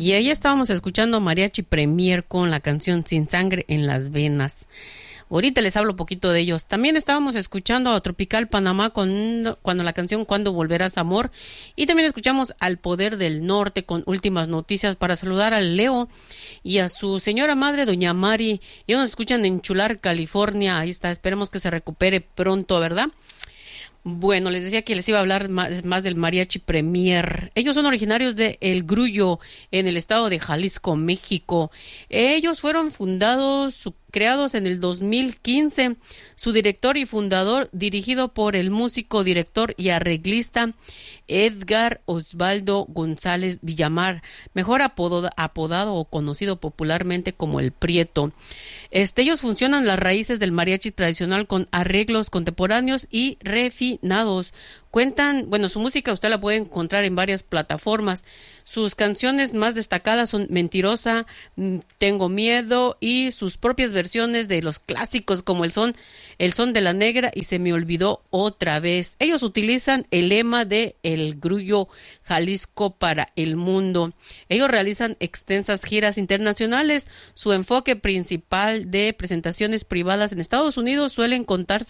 Y ahí estábamos escuchando Mariachi Premier con la canción Sin Sangre en las Venas. Ahorita les hablo poquito de ellos. También estábamos escuchando a Tropical Panamá cuando la canción Cuando Volverás Amor. Y también escuchamos al Poder del Norte con Últimas Noticias para saludar al Leo y a su señora madre, doña Mari. Ellos nos escuchan en Chular, California. Ahí está, esperemos que se recupere pronto, ¿verdad? Bueno, les decía que les iba a hablar más del Mariachi Premier. Ellos son originarios de El Grullo, en el estado de Jalisco, México. Ellos fueron creados en el 2015. Su director y fundador, dirigido por el músico, director y arreglista Edgar Osvaldo González Villamar, mejor apodado o conocido popularmente como El Prieto. Ellos funcionan las raíces del mariachi tradicional con arreglos contemporáneos y refinados. Su música usted la puede encontrar en varias plataformas. Sus canciones más destacadas son Mentirosa, Tengo Miedo y sus propias versiones de los clásicos como El Son de la Negra y Se me olvidó otra vez. Ellos utilizan el lema de El Grullo Jalisco para el mundo. Ellos realizan extensas giras internacionales. Su enfoque principal de presentaciones privadas en Estados Unidos suelen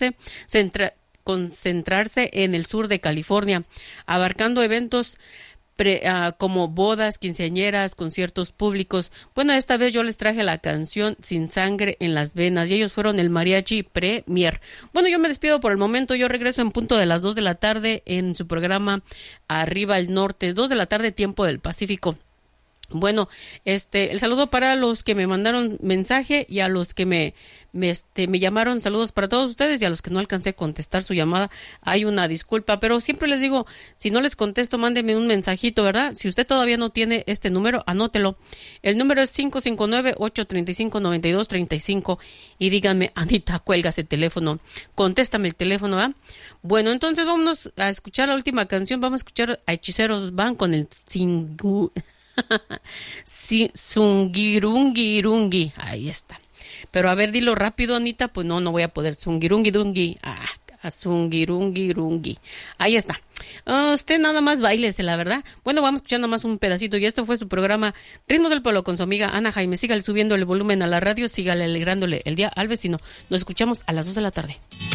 concentrarse en el sur de California, abarcando eventos como bodas, quinceañeras, conciertos públicos. Bueno, esta vez yo les traje la canción Sin Sangre en las Venas y ellos fueron el Mariachi Premier. Bueno, yo me despido por el momento. Yo regreso en punto de las 2 de la tarde en su programa Arriba al Norte, 2 de la tarde, tiempo del Pacífico. Bueno, el saludo para los que me mandaron mensaje y a los que me llamaron. Saludos para todos ustedes, y a los que no alcancé a contestar su llamada, hay una disculpa, pero siempre les digo, si no les contesto, mándenme un mensajito, ¿verdad? Si usted todavía no tiene este número, anótelo. El número es 559-835-9235 y díganme, Anita, cuelga ese teléfono, contéstame el teléfono, ¿verdad? Bueno, entonces vámonos a escuchar la última canción. Vamos a escuchar a Hechiceros Van con el Zungirungirungi. Ahí está. Pero a ver, dilo rápido, Anita. Pues no voy a poder. Zungirungirungi. Zungirungirungi. Ahí está. Usted nada más báilese, la verdad. Bueno, vamos escuchando más un pedacito. Y esto fue su programa Ritmos del Pueblo con su amiga Ana Jaime. Sígale subiendo el volumen a la radio. Sígale alegrándole el día al vecino. Nos escuchamos a las 2 de la tarde.